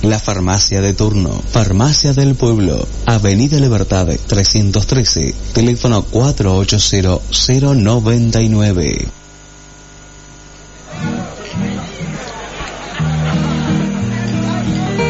La farmacia de turno, Farmacia del Pueblo, Avenida Libertad 313, teléfono 480-099.